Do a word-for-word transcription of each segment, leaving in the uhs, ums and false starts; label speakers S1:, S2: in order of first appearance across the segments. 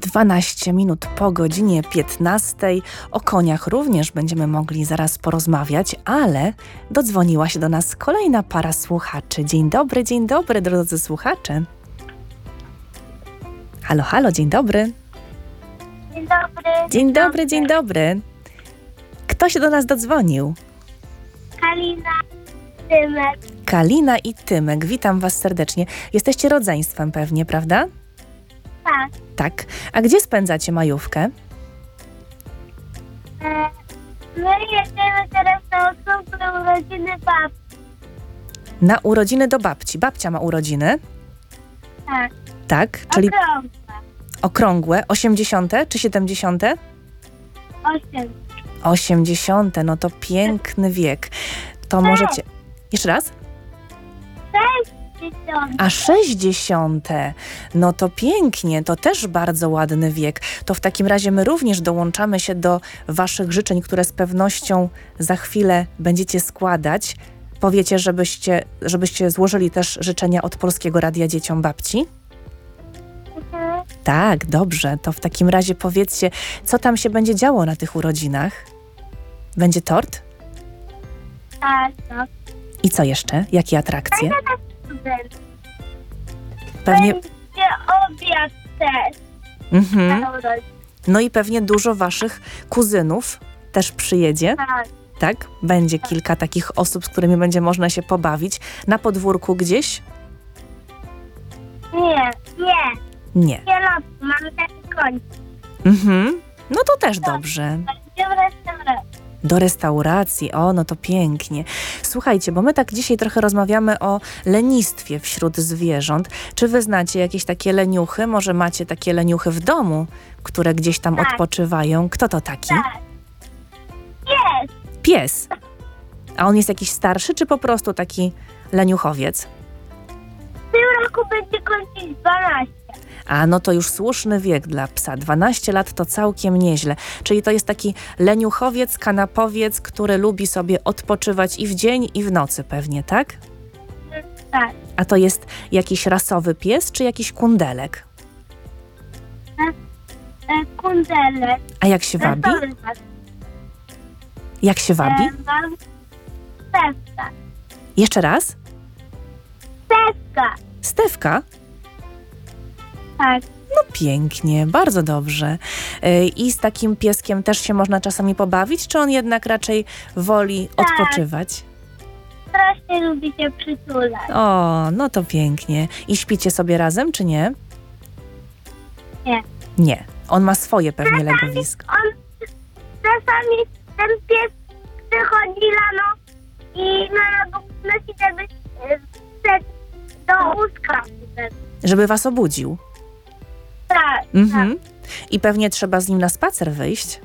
S1: dwanaście minut po godzinie piętnastej. O koniach również będziemy mogli zaraz porozmawiać, ale dodzwoniła się do nas kolejna para słuchaczy. Dzień dobry, dzień dobry, drodzy słuchacze. Halo, halo, dzień dobry.
S2: Dzień dobry.
S1: Dzień dobry, dzień dobry. Kto się do nas dodzwonił?
S2: Kalina, Tymek.
S1: Kalina i Tymek, witam was serdecznie. Jesteście rodzeństwem pewnie, prawda?
S2: Tak.
S1: Tak. A gdzie spędzacie majówkę?
S2: E, my jedziemy teraz na okrągłe urodziny babci.
S1: Na urodziny do babci. Babcia ma urodziny?
S2: Tak.
S1: Tak, czyli
S2: Okrągłe.
S1: okrągłe, osiemdziesiąte czy siedemdziesiąte?
S2: Osiem.
S1: osiemdziesiąte, no to piękny wiek. To możecie... Jeszcze raz?
S2: Sześćdziesiąt.
S1: A sześćdziesiąte, no to pięknie, to też bardzo ładny wiek. To w takim razie my również dołączamy się do waszych życzeń, które z pewnością za chwilę będziecie składać. Powiecie, żebyście, żebyście złożyli też życzenia od Polskiego Radia dzieciom babci?
S2: Mhm.
S1: Tak, dobrze. To w takim razie powiedzcie, co tam się będzie działo na tych urodzinach? Będzie tort?
S2: Tak, no.
S1: I co jeszcze? Jakie atrakcje?
S2: Super.
S1: Pewnie...
S2: Będzie obiad też.
S1: Mhm.
S2: Na urodziny.
S1: No i pewnie dużo waszych kuzynów też przyjedzie,
S2: Tak.
S1: tak? Będzie kilka takich osób, z którymi będzie można się pobawić. Na podwórku gdzieś?
S2: Nie, nie.
S1: Nie.
S2: Nie lot. Mamy taki koń.
S1: Mhm. No to też dobrze.
S2: Będziemy restauracji.
S1: Do restauracji, o, no to pięknie. Słuchajcie, bo my tak dzisiaj trochę rozmawiamy o lenistwie wśród zwierząt. Czy wy znacie jakieś takie leniuchy? Może macie takie leniuchy w domu, które gdzieś tam
S2: Tak.
S1: odpoczywają? Kto to taki?
S2: Tak. Jest.
S1: Pies. A on jest jakiś starszy, czy po prostu taki leniuchowiec?
S2: W tym roku będzie kończyć dwanaście.
S1: A no to już słuszny wiek dla psa. dwanaście lat to całkiem nieźle. Czyli to jest taki leniuchowiec, kanapowiec, który lubi sobie odpoczywać i w dzień, i w nocy pewnie, tak?
S2: Tak.
S1: A to jest jakiś rasowy pies, czy jakiś kundelek?
S2: E, kundelek.
S1: A jak się wabi?
S2: Restauracja.
S1: Jak się wabi?
S2: E, mam Stefka.
S1: Jeszcze raz?
S2: Stefka.
S1: Stefka?
S2: Tak.
S1: No pięknie, bardzo dobrze. Yy, I z takim pieskiem też się można czasami pobawić, czy on jednak raczej woli
S2: Tak.
S1: odpoczywać?
S2: Strasznie lubi się przytulać.
S1: O, no to pięknie. I śpicie sobie razem, czy nie?
S2: Nie.
S1: Nie. On ma swoje pewnie legowisko.
S2: On czasami ten pies przychodzi rano i na nowo nosi, żeby e, wszedł do łóżka.
S1: Żeby was obudził.
S2: Tak.
S1: Mhm. I pewnie trzeba z nim na spacer wyjść.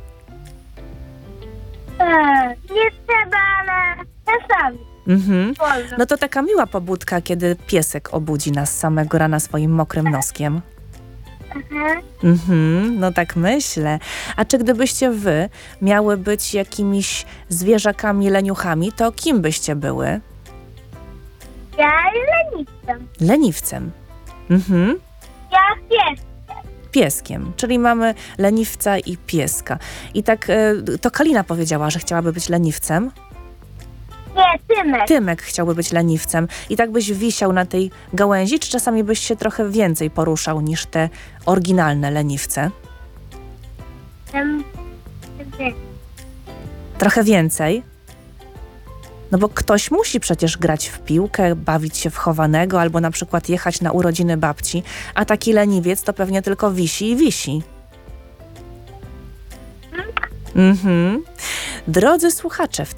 S2: tak. E, nie trzeba, ale czasami.
S1: Mhm.
S2: Wolno.
S1: No to taka miła pobudka, kiedy piesek obudzi nas samego rana swoim mokrym noskiem.
S2: Mhm.
S1: Mhm, no tak myślę. A czy gdybyście wy miały być jakimiś zwierzakami, leniuchami, to kim byście były?
S2: Ja lenistym.
S1: Leniwcem. Mhm.
S2: Ja pies.
S1: Pieskiem, czyli mamy leniwca i pieska. I tak e, to Kalina powiedziała, że chciałaby być leniwcem.
S2: Nie, Tymek.
S1: Tymek chciałby być leniwcem. I tak byś wisiał na tej gałęzi, czy czasami byś się trochę więcej poruszał niż te oryginalne leniwce?
S2: Tym, tym,
S1: Trochę więcej? No bo ktoś musi przecież grać w piłkę, bawić się w chowanego albo na przykład jechać na urodziny babci, a taki leniwiec to pewnie tylko wisi i wisi. Mhm. Drodzy słuchacze, w